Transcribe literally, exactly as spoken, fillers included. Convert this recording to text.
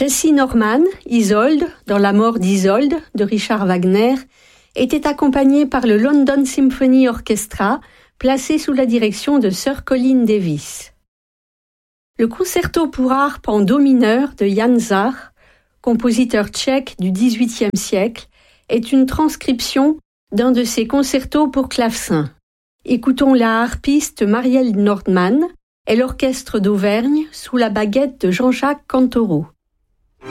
Jessie Norman, Isolde, dans La mort d'Isolde de Richard Wagner, était accompagnée par le London Symphony Orchestra, placé sous la direction de Sir Colin Davis. Le concerto pour harpe en do mineur de Jan Zach, compositeur tchèque du dix-huitième siècle, est une transcription d'un de ses concertos pour clavecin. Écoutons la harpiste Marielle Nordman et l'orchestre d'Auvergne sous la baguette de Jean-Jacques Cantoreau.